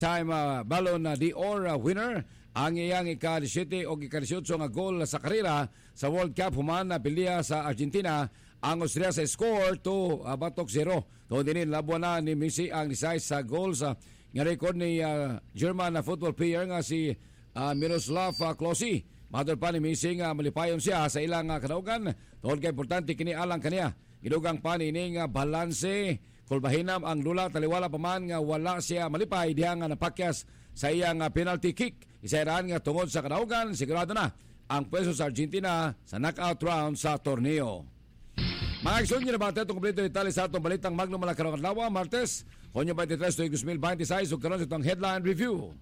time Ballon d'Or winner ang iyang ika-17 o ika-18 nga goal sa karera sa World Cup human na pilya sa Argentina ang Austria sa score 2-0. Doon din labuan na ni Messi ang 16 sa goals nga record ni German football player nga si Miroslav Klose. Matod pa ni Messi nga malipayon siya sa ilang kadaugan. Doon kay importante kini alang kaniya. Gidugang pa ni nga balanse kulbahinam ang lula taliwala pa man nga wala siya malipay diha nga napakyas sa iyang penalty kick. Isairaan nga tungod sa kadaugan sigurado na ang pwesto sa Argentina sa knockout round sa torneo. Mga aksyon nyo na ba itong kompleto detalye sa itong balitang Magnum Malakarong Adlaw, Martes, Hunyo 23, 2026, ug karon sa itong headline review.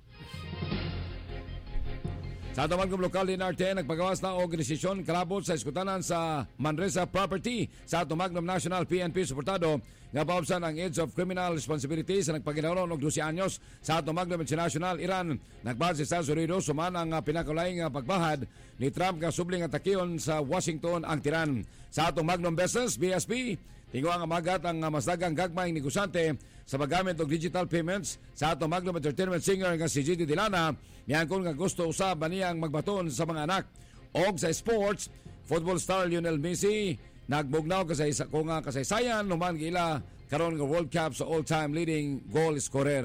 Sa itong Magnum Lokal din RTN, nagpagawas na organisasyon kalabot sa iskutanan sa Manresa Property sa itong Magnum National PNP suportado nga paubsan ang Age of Criminal Responsibility sa nagpaginaron og 12 anyos sa itong Magnum International Iran. Nagbahad si Estados Unidos suman ang pinakulaing pagbahad ni Trump nga subling atakiyon sa Washington ang tiran. Sa itong Magnum Business, BSP, tingo ang amagat ang mas dagang gagmayng negosante sa paggamit og digital payments sa atong Magnum Entertainment singer nga si Gigi Dilana. Miyangkon nga gusto usab niyang magbaton sa mga anak. Og sa sports, football star Lionel Messi nagbugnaw kung kasaysayan numan gila karon nga World Cup sa all-time leading goal scorer.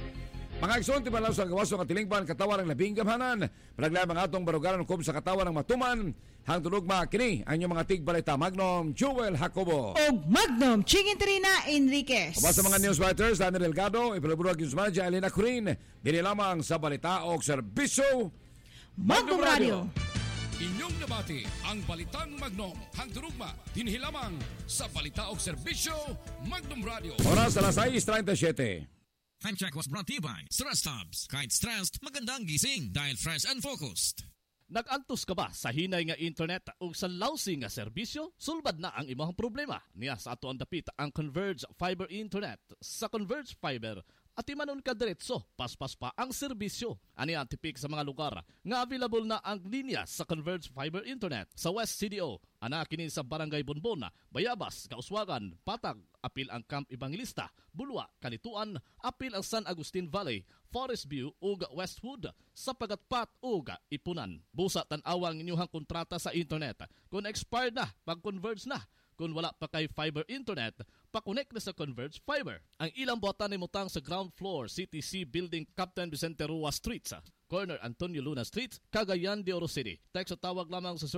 Mga igsoon, tiba lang sa gawaso ng tilingban, katawan ng labing gamhanan. Panaglay mga atong barugaran kung sa katawan ng matuman. Hang tulog kini ang inyong mga tigbalita. Magnum Joel Jacobo. O Magnum Chingintrina Enriquez. Aba sa mga news writers, Daniel Delgado, ipalaburag news manager Elena Curin. Bili lamang sa balita o serbisyo Magnum Radio. Inyong nabati ang Balitang Magnum. Hangturugma, dinhi lamang sa balita o serbisyo Magnum Radio. Oras alas 6:37. Time check was brought to you by Stress Tabs. Kahit stressed, magandang gising dahil fresh and focused. Nag-antos ka ba sa hinay nga internet o sa lousy nga serbisyo? Sulbad na ang imong problema. Niya sa ato ang dapit ang Converge Fiber Internet. Sa Converge Fiber, at imanon ka diretso, paspas pa ang serbisyo. Ani ang tipik sa mga lugar nga available na ang linya sa Converge Fiber Internet sa West CDO. Ana kini sa Barangay Bonbon, Bayabas, Kauswagan, Patag, apil ang Camp Evangelista, Bulwa, Kanituan, apil ang San Agustin Valley, Forest View ug Westwood, sa Pagatpat ug Ipunan. Busa tan-awang inyuhang kontrata sa internet. Kung expired na, pag-converge na. Kung wala pa kay fiber internet, pakonek na sa Converge Fiber. Ang ilang buhatan ni mutang sa ground floor, CTC Building, Captain Vicente Rua Street, sa corner Antonio Luna Street, Cagayan de Oro City. Text o tawag lamang sa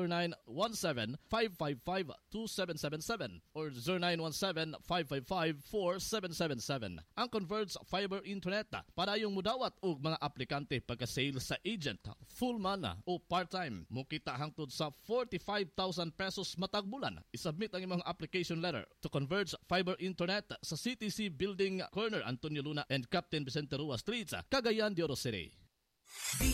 0917-555-2777 or 0917-555-4777. Ang Converge Fiber Internet para yung mudawat og mga aplikante pagka-sale sa agent, full man o part-time. Mukita hangtod sa 45,000 pesos matag bulan. Isubmit ang imong application letter to Converge Fiber Internet sa CTC Building, corner Antonio Luna and Captain Vicente Rua Street, Cagayan de Oro City.